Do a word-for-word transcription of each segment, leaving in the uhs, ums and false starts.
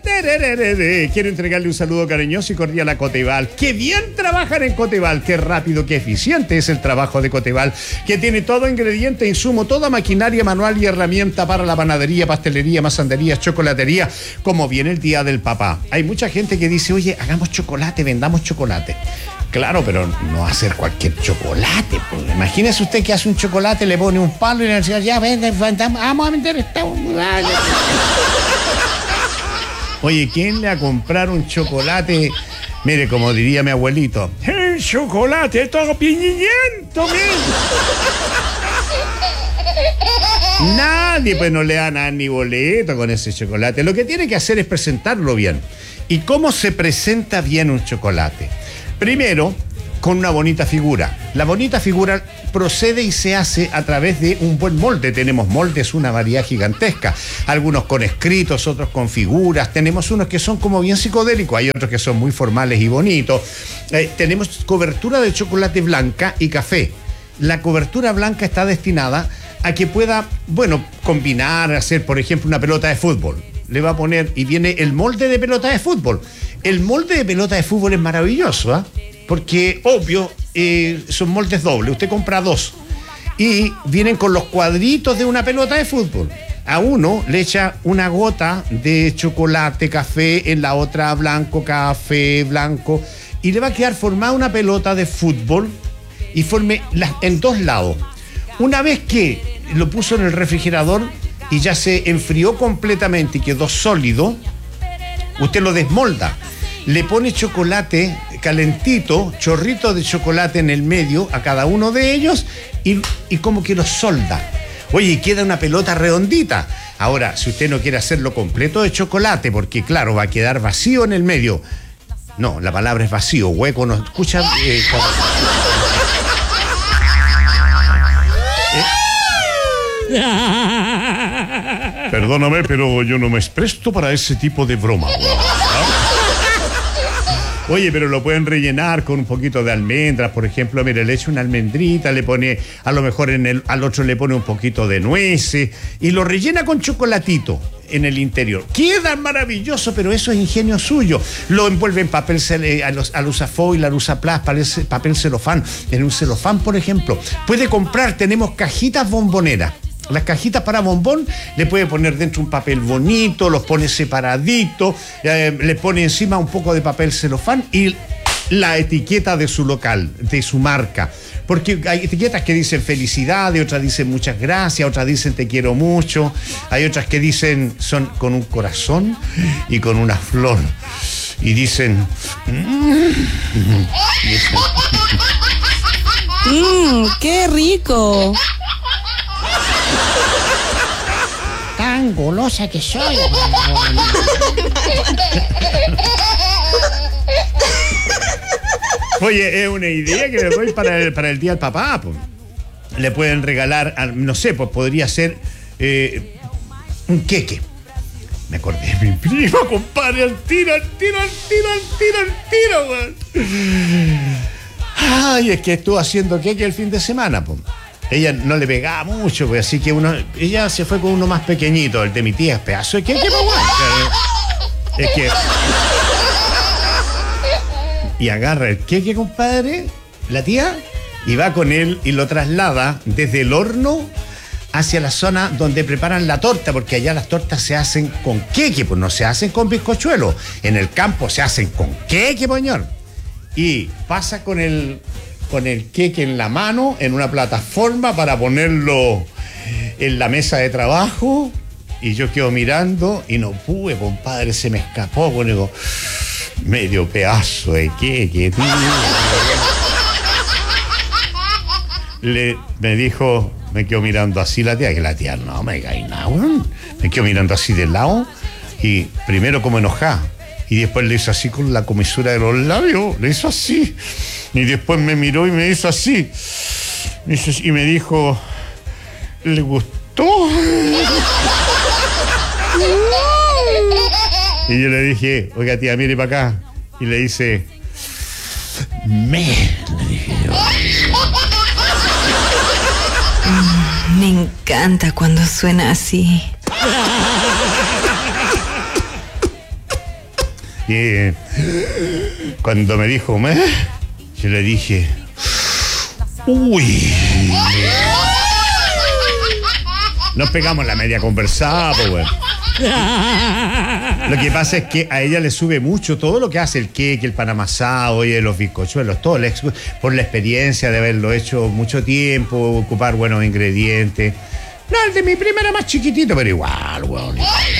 Quiero entregarle un saludo cariñoso y cordial a Coteval. ¡Qué bien trabajan en Coteval! ¡Qué rápido, qué eficiente es el trabajo de Coteval! Que tiene todo ingrediente, insumo, toda maquinaria manual y herramienta para la panadería, pastelería, masandería, chocolatería, como viene el Día del Papá. Hay mucha gente que dice, oye, hagamos chocolate, vendamos chocolate. Claro, pero no hacer cualquier chocolate. Pues. Imagínese usted que hace un chocolate, le pone un palo y le dice, ya, venga, vamos a vender esta... Oye, ¿quién le va a comprar un chocolate? Mire, como diría mi abuelito, el chocolate todo piñillento, nadie, pues no le dan a ni boleto con ese chocolate. Lo que tiene que hacer es presentarlo bien. ¿Y cómo se presenta bien un chocolate? Primero, con una bonita figura. La bonita figura procede y se hace a través de un buen molde. Tenemos moldes, una variedad gigantesca. Algunos con escritos, otros con figuras. Tenemos unos que son como bien psicodélicos. Hay otros que son muy formales y bonitos. Eh, tenemos cobertura de chocolate blanca y café. La cobertura blanca está destinada a que pueda, bueno, combinar, hacer, por ejemplo, una pelota de fútbol. Le va a poner, y viene el molde de pelota de fútbol. El molde de pelota de fútbol es maravilloso, ¿ah? ¿eh? Porque, obvio, eh, son moldes dobles. Usted compra dos y vienen con los cuadritos de una pelota de fútbol. A uno le echa una gota de chocolate, café, en la otra blanco, café, blanco, y le va a quedar formada una pelota de fútbol y forme las, en dos lados. Una vez que lo puso en el refrigerador y ya se enfrió completamente y quedó sólido, usted lo desmolda. Le pone chocolate calentito, chorrito de chocolate en el medio a cada uno de ellos y, y como que los solda. Oye, queda una pelota redondita. Ahora, si usted no quiere hacerlo completo de chocolate, porque claro, va a quedar vacío en el medio. No, la palabra es vacío, hueco, no escucha. Eh, ¿Eh? Perdóname, pero yo no me presto para ese tipo de broma. ¿Ah? Oye, pero lo pueden rellenar con un poquito de almendras, por ejemplo. Mire, le echa una almendrita, le pone, a lo mejor en el, al otro le pone un poquito de nueces y lo rellena con chocolatito en el interior. Queda maravilloso, pero eso es ingenio suyo. Lo envuelve en papel alusafoil, alusaplas, papel celofán. En un celofán, por ejemplo. Puede comprar, tenemos cajitas bomboneras. Las cajitas para bombón le puede poner dentro un papel bonito, los pone separadito, eh, le pone encima un poco de papel celofán y la etiqueta de su local, de su marca. Porque hay etiquetas que dicen felicidades, otras dicen muchas gracias, otras dicen te quiero mucho, hay otras que dicen son con un corazón y con una flor. Y dicen... Mmm, qué rico. Tan golosa que soy. Oye, es una idea que le doy para el, para el Día del Papá, pues. Le pueden regalar, no sé, pues podría ser eh, un queque. Me acordé de mi prima, compadre, al tiro, al tiro, al tiro, al tiro, al tiro, man. Ay, es que estuvo haciendo queque el fin de semana, pues. Ella no le pegaba mucho, pues, así que uno, ella se fue con uno más pequeñito, el de mi tía, es pedazo de queque, pues, bueno. Es que... Y agarra el queque, compadre, la tía, y va con él y lo traslada desde el horno hacia la zona donde preparan la torta, porque allá las tortas se hacen con queque, pues no se hacen con bizcochuelo. En el campo se hacen con queque, poñor. Y pasa con el... con el queque en la mano, en una plataforma para ponerlo en la mesa de trabajo, y yo quedo mirando y no pude, compadre, se me escapó, pues, digo, medio pedazo de queque, tío. Le, me dijo, me quedo mirando así la tía, que la tía no me cae nada, weón. Me quedo mirando así de lado, y primero como enojada, y después le hizo así con la comisura de los labios, le hizo así. Y después me miró y me hizo así. Y me dijo, ¿le gustó? Y yo le dije, oiga tía, mire para acá. Y le dice, me, le dije yo. Me encanta cuando suena así. Y eh, cuando me dijo, ¿me? Yo le dije, uy. Nos pegamos la media conversada, pues, bueno. Lo que pasa es que a ella le sube mucho todo lo que hace el queque, el pan amasado, oye, los bizcochuelos, todo, por la experiencia de haberlo hecho mucho tiempo, ocupar buenos ingredientes. No, el de mi prima era más chiquitito, pero igual, weón.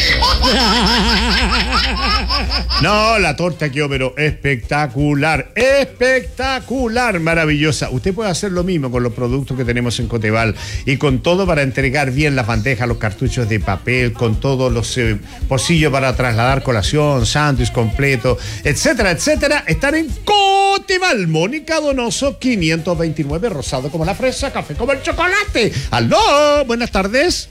No, la torta quedó, pero espectacular, espectacular, maravillosa. Usted puede hacer lo mismo con los productos que tenemos en Coteval y con todo para entregar bien las bandejas, los cartuchos de papel, con todos los eh, pocillos para trasladar colación, sándwich completo, etcétera, etcétera. Están en Coteval. Mónica Donoso, quinientos veintinueve, rosado como la fresa, café como el chocolate. ¡Aló! Buenas tardes.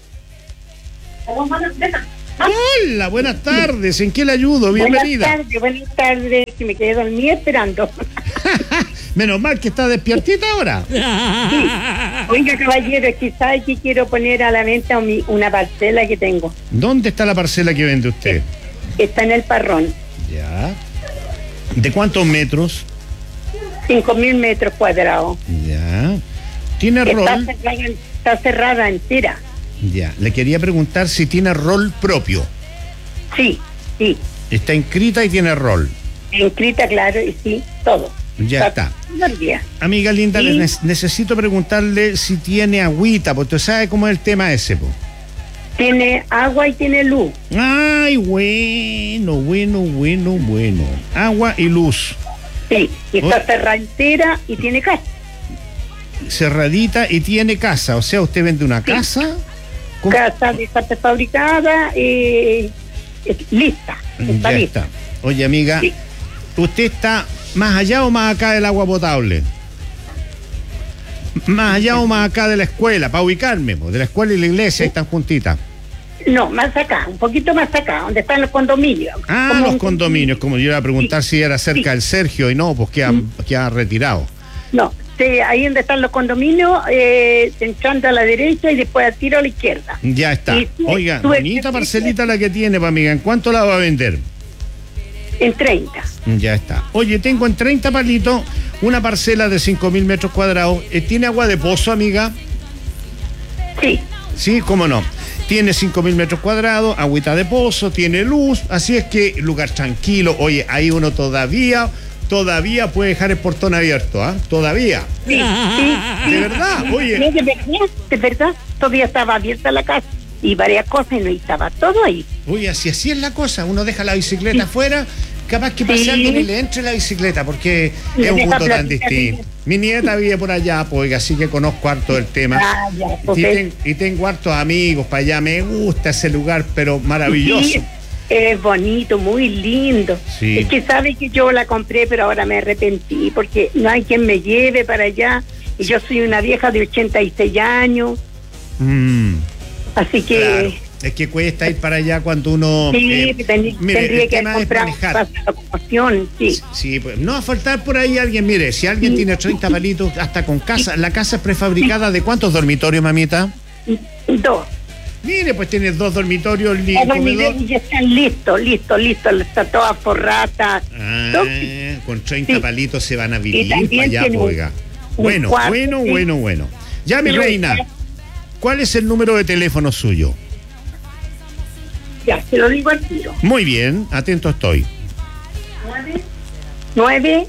Hola, buenas tardes. ¿En qué le ayudo? Bienvenida. Buenas tardes, buenas tardes. Que me quedé dormida esperando. Menos mal que está despiertita ahora. Sí. Oiga, caballero, es que sabe que quiero poner a la venta mi- una parcela que tengo. ¿Dónde está la parcela que vende usted? Está en el Parrón. Ya. ¿De cuántos metros? Cinco mil metros cuadrados. Ya. ¿Tiene Está rol? cerrada, está cerrada entera. Ya. Le quería preguntar si tiene rol propio. Sí, sí. Está inscrita y tiene rol. Inscrita, claro, y sí, todo. Ya está. todo el día. Amiga linda, Sí. le ne- necesito preguntarle si tiene agüita, porque usted sabe cómo es el tema ese, po. Tiene agua y tiene luz. Ay, bueno, bueno, bueno, bueno. Agua y luz. Sí, y está Oh. cerrada entera y tiene casa. Cerradita y tiene casa. O sea, usted vende una Sí. casa. ¿Cómo? Casa de está fabricada, eh, es lista. Está Ya lista. está. Oye, amiga, Sí. ¿usted está más allá o más acá del agua potable? Más allá o más acá de la escuela, para ubicarme, po, de la escuela y la iglesia, ahí están juntitas. No, más acá, un poquito más acá, donde están los condominios. Ah, Como los un- condominios, como yo iba a preguntar Sí. si era cerca Sí. del Sergio y no, pues queda, queda retirado. No, sí, ahí donde están los condominios, eh, entrando a la derecha y después a tiro a la izquierda. Ya está. Sí, sí, Oiga, tuve- bonita parcelita la que tiene, pa' amiga. ¿En cuánto la va a vender? En treinta. Ya está. Oye, tengo en treinta palitos una parcela de cinco mil metros cuadrados. Eh, ¿Tiene agua de pozo, amiga? Sí, Sí, cómo no. Tiene cinco mil metros cuadrados, agüita de pozo, tiene luz, así es que lugar tranquilo. Oye, ahí uno todavía, todavía puede dejar el portón abierto, ¿ah? Todavía. sí, sí. sí. De verdad, oye. No, de verdad, de verdad, todavía estaba abierta la casa y varias cosas y no estaba todo ahí. Oye, así, así es la cosa. Uno deja la bicicleta Sí. afuera, capaz que pase Sí. alguien y le entre la bicicleta, porque Y es un deja mundo tan platita distinto. así. Mi nieta vive por allá, pues, oiga, así que conozco harto del tema. Ah, ya, y, ok. ten- y tengo hartos amigos para allá. Me gusta ese lugar, pero maravilloso. Sí, es bonito, muy lindo. Sí. Es que sabe que yo la compré, pero ahora me arrepentí porque no hay quien me lleve para allá. Y yo soy una vieja de ochenta y seis años, Mm, así que claro. Es que cuesta ir para allá cuando uno. sí, eh, ten- mire, tendría el que tema es comprar manejar. pase de locomoción, sí. Sí, pues no va a faltar por ahí alguien. Mire, si alguien Sí. tiene treinta palitos, hasta con casa. ¿La casa es prefabricada de cuántos dormitorios, mamita? Dos. Mire, pues tiene dos dormitorios, li- A dos comedor. niveles ya están listos, listos, listos. Está toda forrata. Ah, Todo. con treinta Sí. palitos se van a vivir también para allá, tiene un- oiga. un Bueno, cuarto, bueno, sí. bueno, bueno. Ya, mi Y un reina, cuarto. ¿cuál es el número de teléfono suyo? Ya, se lo digo al tiro. Muy bien, atento estoy. Nueve,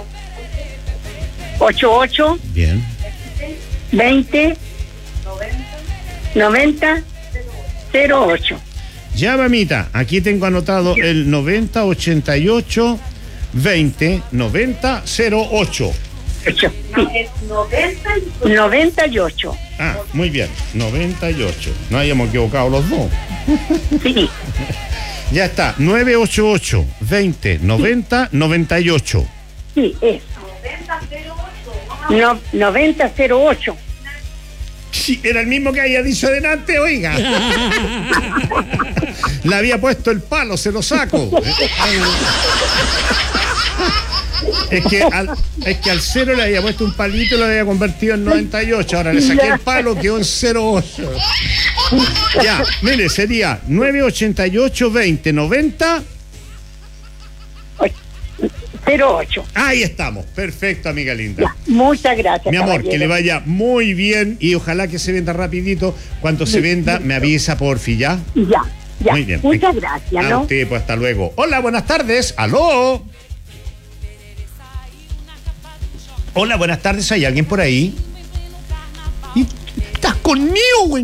ocho, ocho, Bien. veinte, noventa, cero ocho. Ya, mamita, aquí tengo anotado el noventa ochenta y ocho veinte noventa cero ocho. Ocho, sí. noventa y ocho. Ah, muy bien, noventa y ocho. No hayamos equivocado los dos. Sí, Ya está, nueve ocho ocho veinte noventa noventa y ocho. sí, eso. No, noventa cero ocho. Sí, era el mismo que había dicho delante, oiga. Le había puesto el palo, se lo saco. Es que, al, es que al cero le había puesto un palito y lo había convertido en noventa y ocho. Ahora le saqué el palo, quedó en cero ocho. Ya, mire, sería nueve ochenta y ocho veinte noventa cero ocho. Ahí estamos, perfecto, amiga linda. Ya, muchas gracias. Mi amor, caballero. que le vaya muy bien y ojalá que se venda rapidito. Cuando se venda, me avisa, porfi, ¿ya? Ya, ya. Muy bien. Muchas gracias, A ¿no? usted, pues hasta luego. Hola, buenas tardes. ¿Aló? Hola, buenas tardes. ¿Hay alguien por ahí? ¿Y ¿Estás conmigo, güey?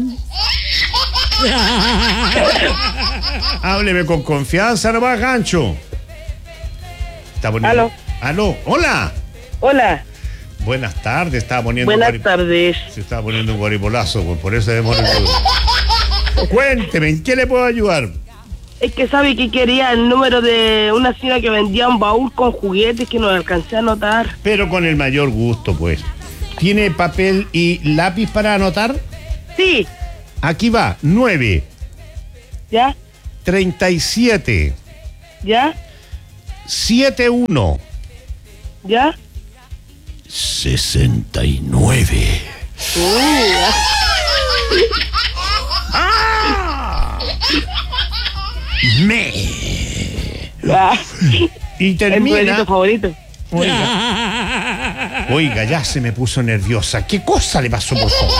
Hábleme con confianza, no más gancho. Está poniendo... Aló. Aló, hola. Hola, Buenas tardes, estaba poniendo... buenas guari- tardes. Se estaba poniendo un guaripolazo, pues, por eso demora el saludo. Cuénteme, ¿en qué le puedo ayudar? Es que sabe que quería el número de una señora que vendía un baúl con juguetes que no alcancé a anotar. Pero con el mayor gusto, pues. ¿Tiene papel y lápiz para anotar? Sí, Aquí va, nueve, ¿ya? treinta y siete, ¿Ya? setenta y uno, ¿Ya? sesenta y nueve. ¡Ah! Me. Ah, Y el termina... numerito favorito. Oiga, oiga, ya se me puso nerviosa. ¿Qué cosa le pasó, por favor?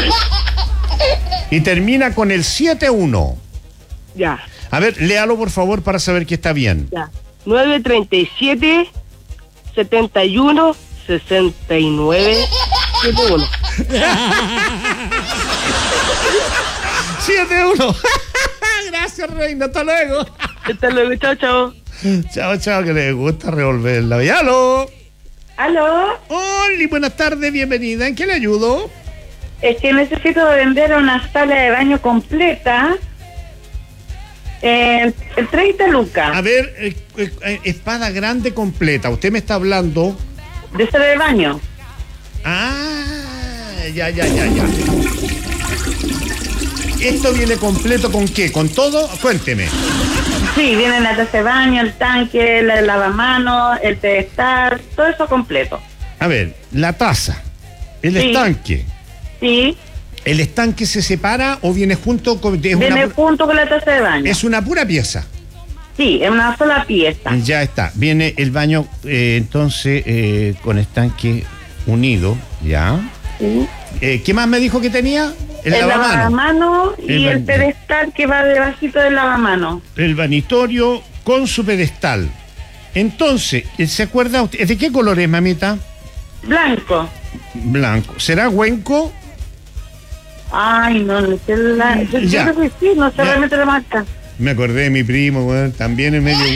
Y termina con el setenta y uno. Ya, A ver, léalo, por favor, para saber que está bien. ya. nueve treinta y siete, setenta y uno, sesenta y nueve, setenta y uno. setenta y uno. Gracias, reina. Hasta luego. Hasta luego, chao, chao. Chao, chao, que le gusta revolverla. Y aló. ¿Aló? Hola, buenas tardes, bienvenida. ¿En qué le ayudo? Es que necesito vender una sala de baño completa en, en treinta lucas. A ver, eh, eh, eh, espada grande completa. Usted me está hablando... De sala de baño. Ah, ya, ya, ya, ya. ¿Esto viene completo con qué? ¿Con todo? Cuénteme. Sí, viene la taza de baño, el tanque, el lavamanos, el pedestal, todo eso completo. A ver, la taza, el Sí. estanque. Sí, ¿El estanque se separa o viene junto con... Es viene una, pu- junto con la taza de baño. es una pura pieza. Sí, es una sola pieza. Ya está. Viene el baño, eh, entonces, eh, con estanque unido, ¿ya? Sí. Eh, ¿Qué más me dijo que tenía? El, El lavamanos. lavamanos y El el, baño. pedestal que va debajito del lavamanos. El vanitorio con su pedestal. Entonces, ¿se acuerda usted? ¿De qué color es, mamita? Blanco. Blanco. ¿Será huenco? Ay, no, no sé la... Yo, yo Ya. creo que sí, no sé Ya. realmente la marca. Me acordé de mi primo, weón, también en medio...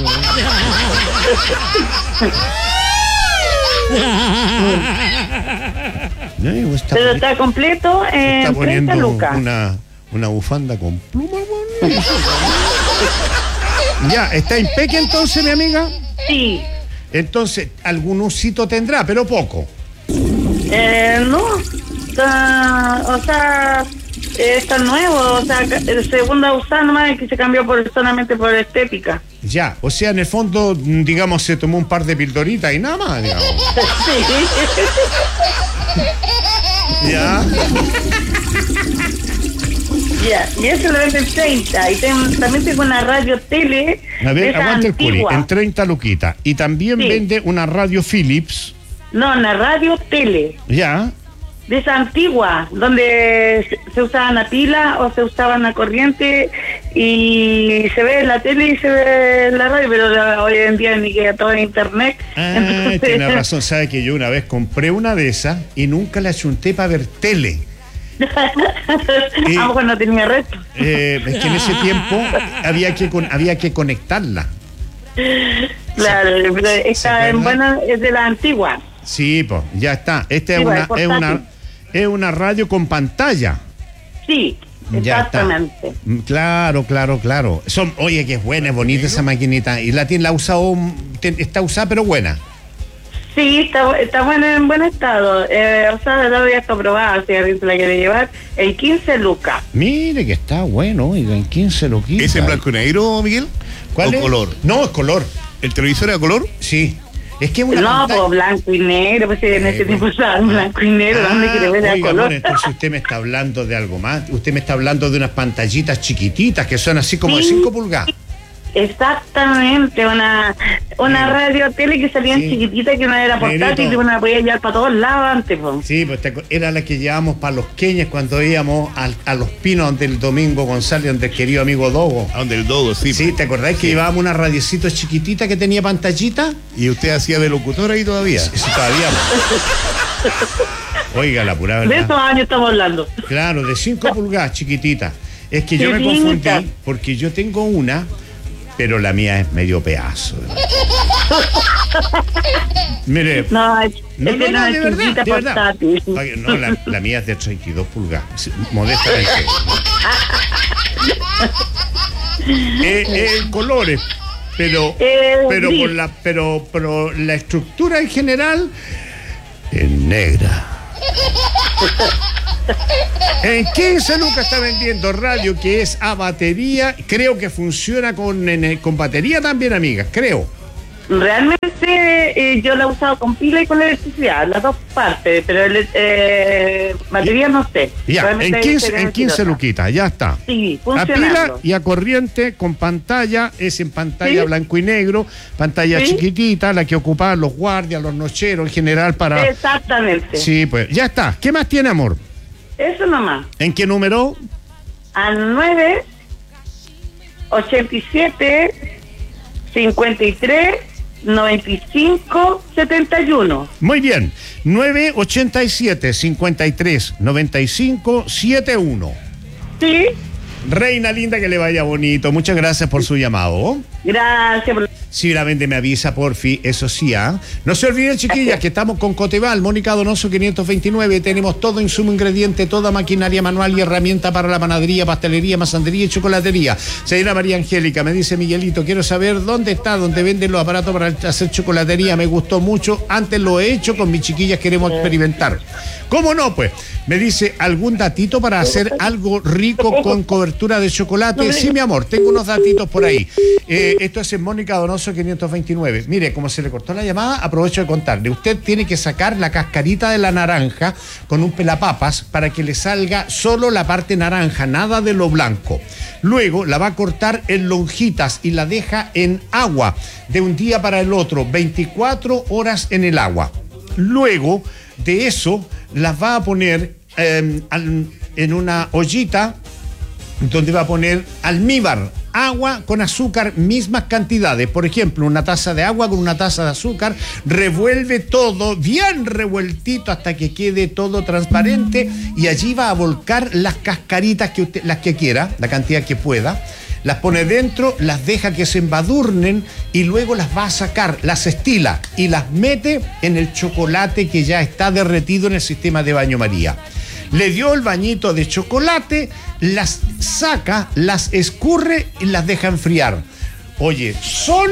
No, y está Pero poni- está completo está en treinta poniendo lucas. una, una bufanda con pluma, weón. Ya, ¿está impeque entonces, mi amiga? Sí. Entonces, algún usito tendrá, pero poco. Eh, no, está, o sea, eh, está nuevo, o sea, ca- el segunda usada nomás que se cambió por, solamente por estética. Ya, o sea, en el fondo, mm, digamos, se tomó un par de pildoritas y nada más, digamos. Sí. Ya. Ya, y eso lo venden treinta. Y ten- también tengo una radio tele. A de ver, esa aguante el curi, antigua. en treinta luquitas. Y también Sí. vende una radio Philips, No, una radio tele. ya. De esa antigua, donde se, se usaban a pila o se usaban a corriente y se ve la tele y se ve la radio, pero la- hoy en día ni que todo en internet. Ah, Entonces- tiene razón, sabe que yo una vez compré una de esas y nunca la chunté para ver tele. A lo mejor no tenía resto. Eh, es que en ese tiempo había que con- había que conectarla. Claro, pero esta en acuerda? buena es de la antigua. Sí, pues, ya está. Esta es Sí, una, pues, es una, portátil. es una radio con pantalla. Sí, Ya está. exactamente. Mm, Claro, claro, claro. Son, oye, que es buena, es bonita esa maquinita. Y la tiene, la ha usado, mm, te- está usada, pero buena. Sí, está, está buena, en buen estado. Eh, o sea, la había probada, si alguien se la quiere llevar, en quince lucas. Mire que está bueno, oiga, en quince lo quita. ¿Es en blanco y negro, Miguel? ¿Cuál ¿O es? color? No, es color. ¿El televisor era color? Sí. Es que es una No, pantalla- pues blanco y negro, pues si en ese tiempo estaba en blanco y negro, ¿dónde Ah, quiere ver a oiga, color? amor, entonces usted me está hablando de algo más. Usted me está hablando de unas pantallitas chiquititas que son así como de Sí. cinco pulgadas. Exactamente, una una Sí. radio tele que salía en Sí. chiquitita, que no era portátil, Negrito. y una podía llevar para todos lados antes, po. Sí, pues te acu- era la que llevábamos para los queñes cuando íbamos al- a, los pinos donde el Domingo González, donde el querido amigo Dogo. A donde el dodo, sí. Sí, ¿te acordáis que llevábamos una radiecito chiquitita que tenía pantallita? Y usted hacía de locutor ahí todavía. Sí, todavía. Oiga, la pura De esos verdad. años estamos hablando. Claro, de cinco pulgadas, chiquitita. Es que yo Qué me linda. confundí porque yo tengo una, pero la mía es medio pedazo. Mire, No, es, no, es no, que no, no, de es verdad, chiquita de verdad. portátil. Oye, no, la, la mía es de treinta y dos pulgadas, sí, modestamente. eh, eh, colores, pero, Eh, pero, gris. por la, pero, pero la estructura en general es negra. En quince nunca está vendiendo radio que es a batería. Creo que funciona con, en- con batería también, amigas, creo. Realmente eh, yo la he usado con pila y con electricidad, las dos partes, pero el, eh, batería no sé. Ya, Realmente en quince, sería en quince mentirosa. luquitas, ya está. Sí, A pila funcionando. y a corriente con pantalla, es en pantalla Sí. blanco y negro, pantalla Sí. chiquitita, la que ocupaban los guardias, los nocheros en general para... Exactamente. Sí, pues ya está. ¿Qué más tiene, amor? Eso nomás. ¿En qué número? Al nueve ochenta y siete cincuenta y tres noventa y cinco setenta y uno. Muy bien. nueve ochenta y siete cincuenta y tres noventa y cinco setenta y uno. Sí, Reina linda, que le vaya bonito. Muchas gracias por su llamado. gracias por... Si la vende, me avisa, porfi, eso sí, ¿ah? No se olviden, chiquillas, que estamos con Coteval, Mónica Donoso quinientos veintinueve. Tenemos todo insumo, ingrediente, toda maquinaria manual y herramienta para la panadería, pastelería, masandería y chocolatería. Señora María Angélica, me dice Miguelito, quiero saber dónde está, donde venden los aparatos para hacer chocolatería. Me gustó mucho, antes lo he hecho, con mis chiquillas queremos experimentar. ¿Cómo no, pues? Me dice, ¿algún datito para hacer algo rico con cobertura de chocolate? Sí, mi amor, tengo unos datitos por ahí. Eh, esto es en Mónica Donoso quinientos veintinueve. Mire, como se le cortó la llamada, aprovecho de contarle. Usted tiene que sacar la cascarita de la naranja con un pelapapas para que le salga solo la parte naranja, nada de lo blanco. Luego la va a cortar en lonjitas y la deja en agua de un día para el otro, veinticuatro horas en el agua. Luego de eso las va a poner eh, al- en una ollita donde va a poner almíbar, agua con azúcar, mismas cantidades. Por ejemplo, una taza de agua con una taza de azúcar, revuelve todo bien revueltito hasta que quede todo transparente y allí va a volcar las cascaritas que usted, las que quiera, la cantidad que pueda. Las pone dentro, las deja que se embadurnen y luego las va a sacar, las estila y las mete en el chocolate que ya está derretido en el sistema de baño María. Le dio el bañito de chocolate, las saca, las escurre y las deja enfriar. Oye, son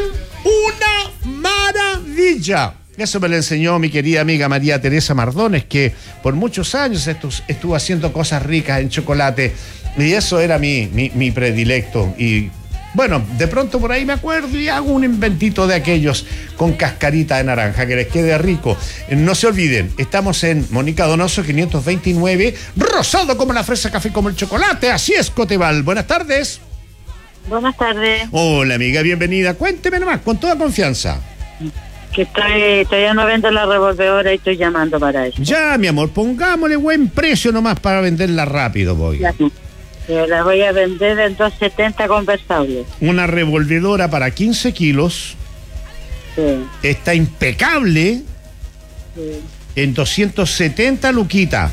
una maravilla. Eso me lo enseñó mi querida amiga María Teresa Mardones, que por muchos años estu- estuvo haciendo cosas ricas en chocolate. Y eso era mi, mi, mi predilecto. Y bueno, de pronto por ahí me acuerdo y hago un inventito de aquellos con cascarita de naranja, que les quede rico. Eh, No se olviden, estamos en Mónica Donoso quinientos veintinueve, rosado como la fresa, café como el chocolate. Así es, Coteval. Buenas tardes. Buenas tardes, Hola, amiga, bienvenida. Cuénteme nomás, con toda confianza. que estoy, todavía no vendo la revolvedora y estoy llamando para eso. Ya, mi amor, pongámosle buen precio nomás para venderla rápido, voy. Ya. Eh, la voy a vender en doscientos setenta conversables. Una revolvedora para quince kilos, Sí, está impecable, sí, en doscientos setenta luquitas.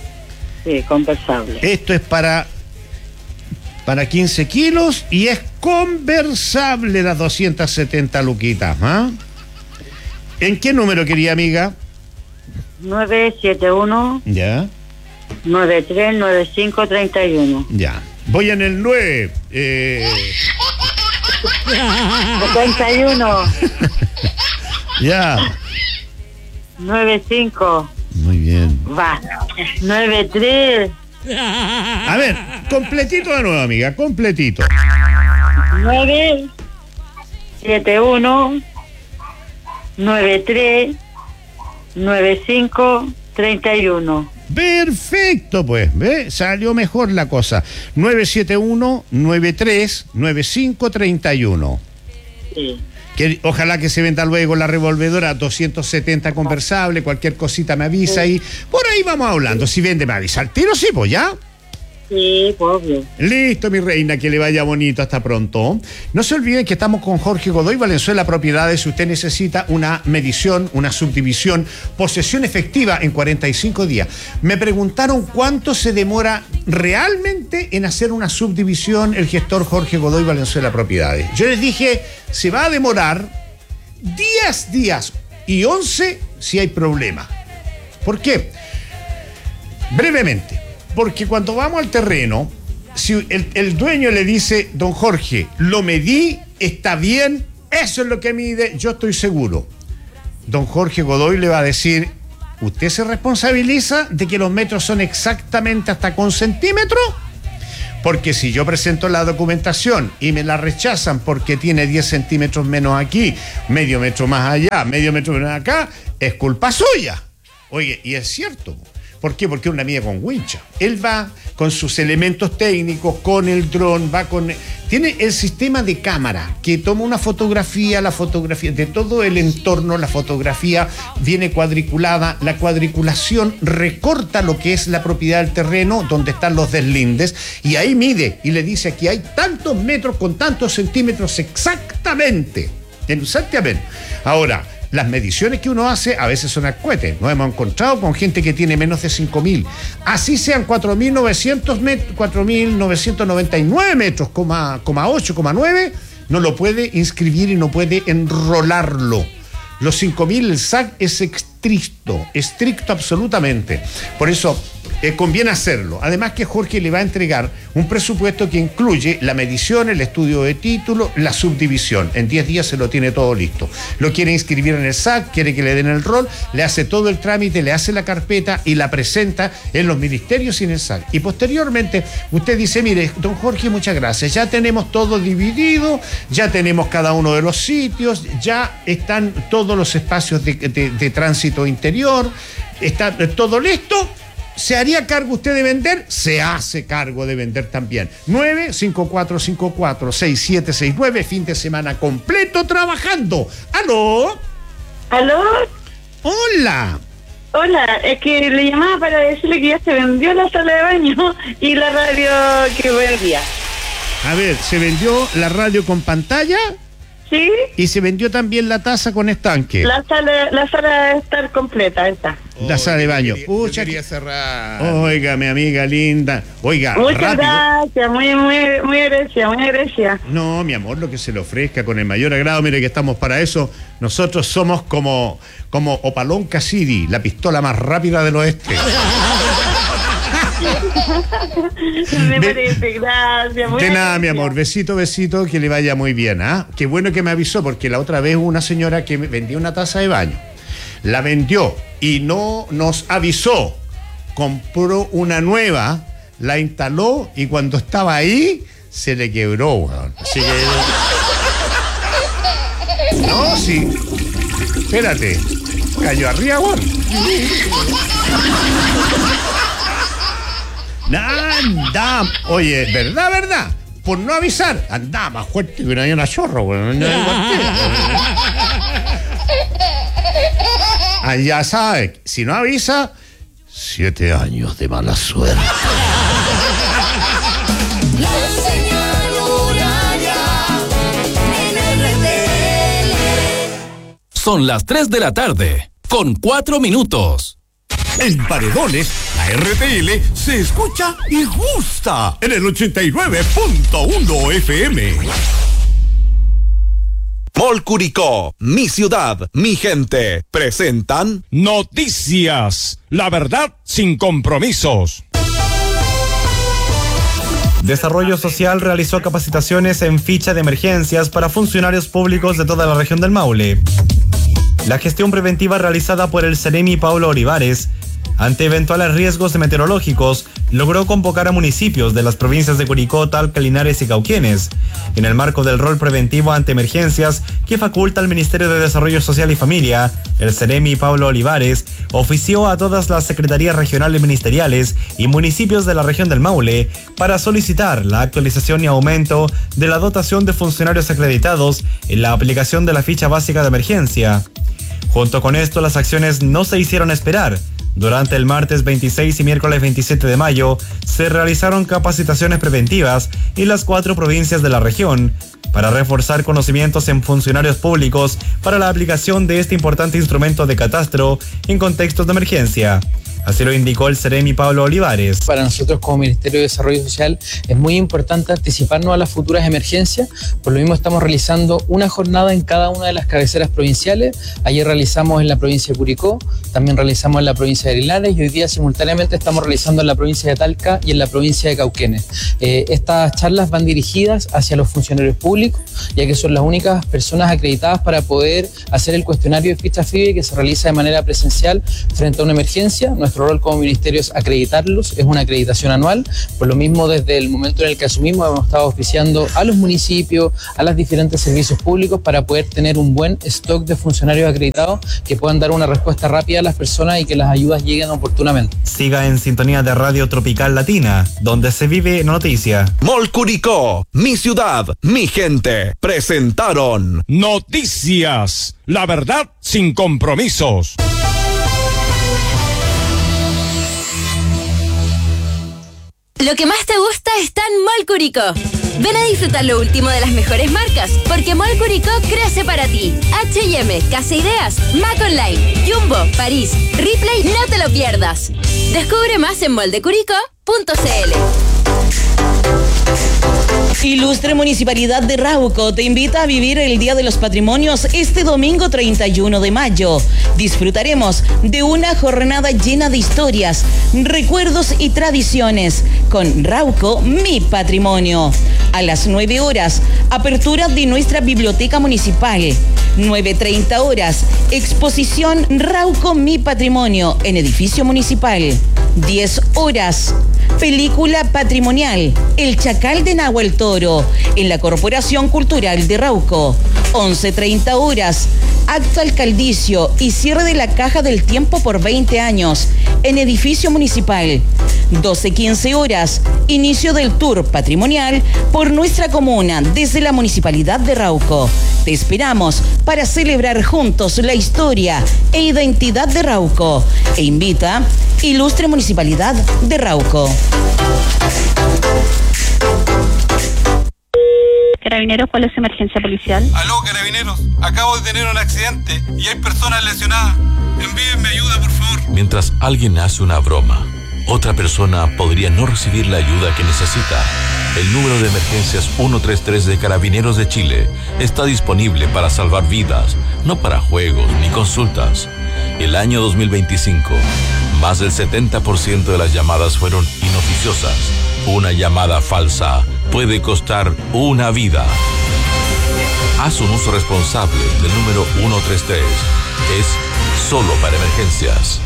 sí, conversable. Esto es para, para quince kilos y es conversable las doscientas setenta luquitas, ¿ah? ¿En qué número, querida amiga? nueve siete uno, Ya, nueve tres nueve cinco, tres uno. ya. Voy en el nueve. Eh, treinta y uno, ya. nueve cinco, Muy bien. va. nueve tres, A ver, completito de nuevo, amiga, completito. nueve siete uno, nueve tres nueve cinco, treinta y uno. Perfecto, pues, ¿ve? Salió mejor la cosa. nueve siete uno, nueve tres, nueve cinco tres uno. Sí. Que, ojalá que se venda luego la revolvedora doscientos setenta conversable, cualquier cosita me avisa y por ahí vamos hablando. Si vende me avisa al tiro, sí, pues ya. Sí, obvio. Listo, mi reina, que le vaya bonito, hasta pronto. No se olviden que estamos con Jorge Godoy Valenzuela Propiedades. Si usted necesita una medición, una subdivisión, posesión efectiva en cuarenta y cinco días. Me preguntaron cuánto se demora realmente en hacer una subdivisión el gestor Jorge Godoy Valenzuela Propiedades. Yo les dije, se va a demorar diez días y once si hay problema. ¿Por qué? Brevemente. Porque cuando vamos al terreno, si el, el dueño le dice, don Jorge, lo medí, está bien, eso es lo que mide, yo estoy seguro. Don Jorge Godoy le va a decir, ¿usted se responsabiliza de que los metros son exactamente hasta con centímetros? Porque si yo presento la documentación y me la rechazan porque tiene diez centímetros menos aquí, medio metro más allá, medio metro menos acá, es culpa suya. Oye, y es cierto. ¿Por qué? Porque es una mía con wincha. Él va con sus elementos técnicos, con el dron, va con... Tiene el sistema de cámara que toma una fotografía, la fotografía de todo el entorno, la fotografía viene cuadriculada, la cuadriculación recorta lo que es la propiedad del terreno, donde están los deslindes, y ahí mide y le dice que hay tantos metros con tantos centímetros exactamente. Exactamente. Ahora, las mediciones que uno hace a veces son al cohete. Nos hemos encontrado con gente que tiene menos de cinco mil. Así sean cuatro mil novecientos metros, cuatro mil novecientos noventa y nueve metros, coma, coma ocho, coma nueve, no lo puede inscribir y no puede enrolarlo. Los cinco mil, el S A C es estricto, estricto absolutamente. Por eso eh, conviene hacerlo. Además que Jorge le va a entregar un presupuesto que incluye la medición, el estudio de título, la subdivisión. En diez días se lo tiene todo listo. Lo quiere inscribir en el S A C, quiere que le den el rol, le hace todo el trámite, le hace la carpeta y la presenta en los ministerios y en el S A C. Y posteriormente usted dice, mire, don Jorge, muchas gracias, ya tenemos todo dividido, ya tenemos cada uno de los sitios, ya están todos los espacios de, de, de tránsito interior, está todo listo. ¿Se haría cargo usted de vender? Se hace cargo de vender también. nueve cinco cuatro cinco cuatro seis siete seis nueve, fin de semana completo trabajando. ¿Aló? ¿Aló? Hola. Hola, es que le llamaba para decirle que ya se vendió la sala de baño y la radio que vendía. A ver, ¿se vendió la radio con pantalla? ¿Sí? Y se vendió también la taza con estanque. La sala, la sala debe estar completa, está. La Oh, sala de baño. Yo quería, Pucha, yo quería cerrar. oiga, mi amiga linda. Oiga, Muchas rápido. gracias, muy, muy, muy agradecida, muy agradecida. No, mi amor, lo que se le ofrezca con el mayor agrado. Mire que estamos para eso. Nosotros somos como, como Opalón Cassidy, la pistola más rápida del oeste. Me Ve- parece, gracias. Muy De nada, mi agradecida. amor. Besito, besito, que le vaya muy bien. ¿Ah? Qué bueno que me avisó, porque la otra vez hubo una señora que me vendía una taza de baño. La vendió y no nos avisó. Compró una nueva, la instaló y cuando estaba ahí, se le quebró, weón. Así que... No, sí. Espérate. Cayó arriba, weón. Anda, oye, ¿verdad, verdad? Por no avisar, anda más fuerte que una llena chorro, weón. Ah, ya sabe, si no avisa, siete años de mala suerte. La señal horaria en R T L. Son las tres de la tarde, con cuatro minutos. En Paredones, la R T L se escucha y gusta en el ochenta y nueve punto uno F M. Mall Curicó, mi ciudad, mi gente, presentan Noticias, la verdad sin compromisos. Desarrollo Social realizó capacitaciones en ficha de emergencias para funcionarios públicos de toda la región del Maule. La gestión preventiva realizada por el Ceremi Paulo Olivares Ante eventuales riesgos meteorológicos, logró convocar a municipios de las provincias de Curicó, Talca, Linares y Cauquenes, en el marco del rol preventivo ante emergencias que faculta el Ministerio de Desarrollo Social y Familia. El Ceremi Pablo Olivares ofició a todas las secretarías regionales ministeriales y municipios de la región del Maule para solicitar la actualización y aumento de la dotación de funcionarios acreditados en la aplicación de la ficha básica de emergencia. Junto con esto, las acciones no se hicieron esperar. Durante el martes veintiséis y miércoles veintisiete de mayo se realizaron capacitaciones preventivas en las cuatro provincias de la región para reforzar conocimientos en funcionarios públicos para la aplicación de este importante instrumento de catastro en contextos de emergencia. Así lo indicó el Ceremi Pablo Olivares. Para nosotros como Ministerio de Desarrollo Social es muy importante anticiparnos a las futuras emergencias. Por lo mismo estamos realizando una jornada en cada una de las cabeceras provinciales. Ayer realizamos en la provincia de Curicó, también realizamos en la provincia de Linares y hoy día simultáneamente estamos realizando en la provincia de Talca y en la provincia de Cauquenes. Eh, estas charlas van dirigidas hacia los funcionarios públicos, ya que son las únicas personas acreditadas para poder hacer el cuestionario de ficha F I B E que se realiza de manera presencial frente a una emergencia. Nuestro rol como ministerio es acreditarlos, es una acreditación anual. Por lo mismo, desde el momento en el que asumimos, hemos estado oficiando a los municipios, a los diferentes servicios públicos para poder tener un buen stock de funcionarios acreditados que puedan dar una respuesta rápida a las personas y que las ayudas lleguen oportunamente. Siga en sintonía de Radio Tropical Latina, donde se vive noticia. Mall Curicó, mi ciudad, mi gente, presentaron Noticias, la verdad sin compromisos. Lo que más te gusta está en Mall Curicó. Ven a disfrutar lo último de las mejores marcas, porque Mall Curicó crece para ti. H y M, Casa Ideas, Mac Online, Jumbo, París, Ripley, no te lo pierdas. Descubre más en moldecuricó punto cl. Ilustre Municipalidad de Rauco te invita a vivir el Día de los Patrimonios este domingo treinta y uno de mayo. Disfrutaremos de una jornada llena de historias, recuerdos y tradiciones con Rauco, mi patrimonio. A las nueve horas, apertura de nuestra biblioteca municipal. nueve treinta horas, exposición Rauco, mi patrimonio en edificio municipal. diez horas, película patrimonial El Chacal de Nahuel Toro en la Corporación Cultural de Rauco. once treinta horas, acto alcaldicio y cierre de la Caja del Tiempo por veinte años en edificio municipal. doce quince horas, inicio del tour patrimonial por nuestra comuna desde la Municipalidad de Rauco. Te esperamos para celebrar juntos la historia e identidad de Rauco. E invita Ilustre Municipalidad de Rauco. Carabineros, ¿cuál es su emergencia policial? Aló, Carabineros. Acabo de tener un accidente y hay personas lesionadas. Envíenme ayuda, por favor. Mientras alguien hace una broma, otra persona podría no recibir la ayuda que necesita. El número de emergencias ciento treinta y tres de Carabineros de Chile está disponible para salvar vidas, no para juegos ni consultas. El año dos mil veinticinco, más del setenta por ciento de las llamadas fueron inoficiosas. Una llamada falsa puede costar una vida. Haz un uso responsable del número ciento treinta y tres. Es solo para emergencias.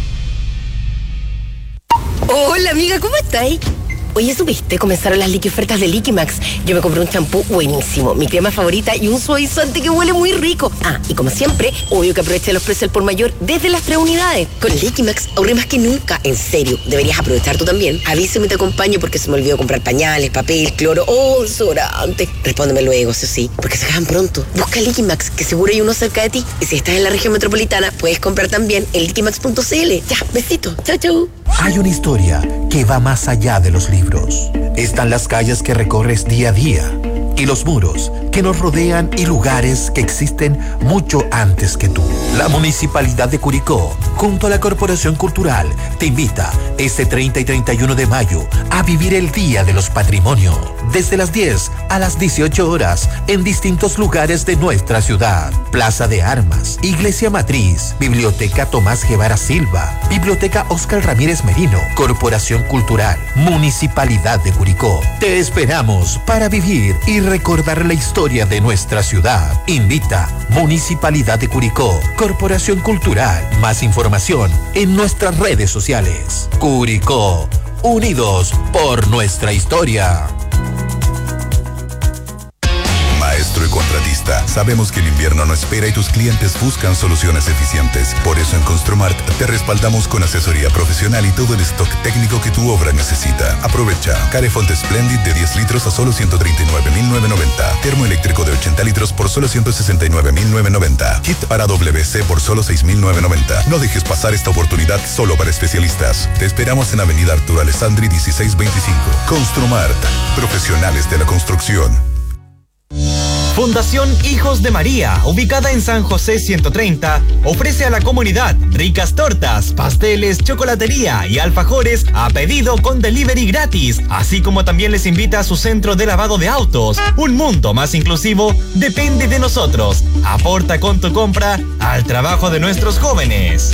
Hola amiga, ¿cómo estáis? Oye, ¿supiste? Comenzaron las liqui ofertas de Liquimax. Yo me compré un champú buenísimo, mi crema favorita y un suavizante que huele muy rico. Ah, y como siempre, obvio que aproveché los precios al por mayor desde las tres unidades. Con Liquimax ahorré más que nunca. En serio, deberías aprovechar tú también. Avísame y te acompaño porque se me olvidó comprar pañales, papel, cloro o desodorante. Respóndeme luego, eso sí, porque se acaban pronto. Busca Liquimax, que seguro hay uno cerca de ti. Y si estás en la región metropolitana, puedes comprar también en liquimax punto cl. Ya, besito. Chau, chau. Hay una historia que va más allá de los libros. Están las calles que recorres día a día y los muros que nos rodean y lugares que existen mucho antes que tú. La Municipalidad de Curicó, junto a la Corporación Cultural, te invita este treinta y treinta y uno de mayo a vivir el Día de los Patrimonios, desde las diez a las dieciocho horas en distintos lugares de nuestra ciudad. Plaza de Armas, Iglesia Matriz, Biblioteca Tomás Guevara Silva, Biblioteca Óscar Ramírez Merino, Corporación Cultural, Municipalidad de Curicó. Te esperamos para vivir y recordar la historia de nuestra ciudad. Invita Municipalidad de Curicó, Corporación Cultural. Más información en nuestras redes sociales. Curicó, unidos por nuestra historia. Maestro y contratista, sabemos que el invierno no espera y tus clientes buscan soluciones eficientes. Por eso en Construmart te respaldamos con asesoría profesional y todo el stock técnico que tu obra necesita. Aprovecha. Carefont Splendid de diez litros a solo ciento treinta y nueve mil novecientos noventa. Termoeléctrico de ochenta litros por solo ciento sesenta y nueve mil novecientos noventa. Kit para W C por solo seis mil novecientos noventa. No dejes pasar esta oportunidad solo para especialistas. Te esperamos en Avenida Arturo Alessandri dieciséis veinticinco. Construmart. Profesionales de la construcción. Fundación Hijos de María, ubicada en San José ciento treinta, ofrece a la comunidad ricas tortas, pasteles, chocolatería y alfajores a pedido con delivery gratis, así como también les invita a su centro de lavado de autos. Un mundo más inclusivo depende de nosotros. Aporta con tu compra al trabajo de nuestros jóvenes.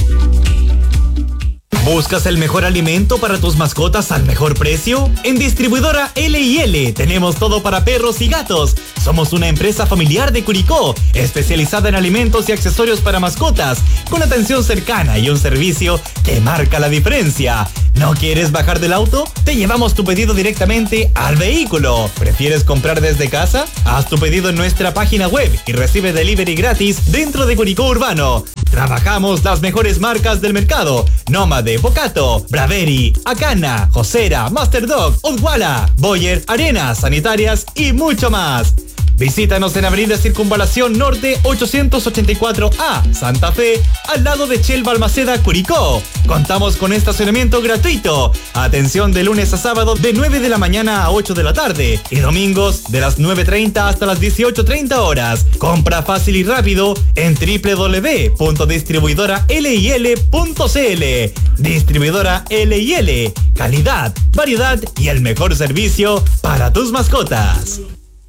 ¿Buscas el mejor alimento para tus mascotas al mejor precio? En Distribuidora L y L tenemos todo para perros y gatos. Somos una empresa familiar de Curicó, especializada en alimentos y accesorios para mascotas, con atención cercana y un servicio que marca la diferencia. ¿No quieres bajar del auto? Te llevamos tu pedido directamente al vehículo. ¿Prefieres comprar desde casa? Haz tu pedido en nuestra página web y recibe delivery gratis dentro de Curicó Urbano. Trabajamos las mejores marcas del mercado: Nómade, Bocato, Braveri, Acana, Josera, Master Dog, Odwalla, Boyer, Arenas Sanitarias y mucho más. Visítanos en Avenida Circunvalación Norte ochocientos ochenta y cuatro A, Santa Fe, al lado de Shell Balmaceda, Curicó. Contamos con estacionamiento gratuito. Atención de lunes a sábado de nueve de la mañana a ocho de la tarde y domingos de las nueve treinta hasta las dieciocho treinta horas. Compra fácil y rápido en doble u doble u doble u punto distribuidora l y l punto c l. Distribuidora L y L. Calidad, variedad y el mejor servicio para tus mascotas.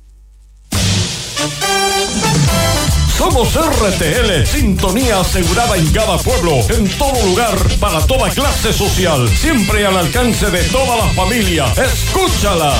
Somos R T L, sintonía asegurada en cada pueblo, en todo lugar, para toda clase social, siempre al alcance de toda la familia. ¡Escúchala!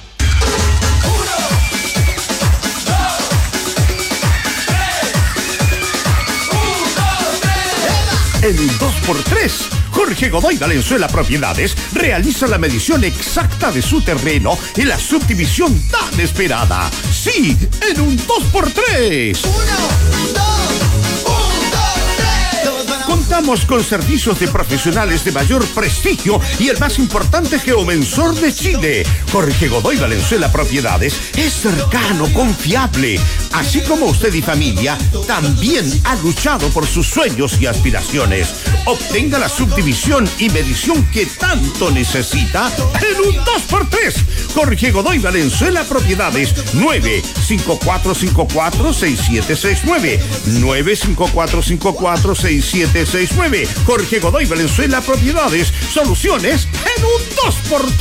En dos por tres, Jorge Godoy Valenzuela Propiedades realiza la medición exacta de su terreno y la subdivisión tan esperada. Sí, en un dos por tres. Uno, dos, un, dos, tres. Contamos con servicios de profesionales de mayor prestigio y el más importante geomensor de Chile. Jorge Godoy Valenzuela Propiedades es cercano, confiable. Así como usted y familia, también ha luchado por sus sueños y aspiraciones. Obtenga la subdivisión y medición que tanto necesita en un dos por tres. Jorge Godoy Valenzuela Propiedades, nueve cinco cuatro cinco cuatro seis siete seis nueve. nueve cinco cuatro cinco cuatro seis siete seis nueve. Jorge Godoy Valenzuela Propiedades, soluciones en un dos por tres.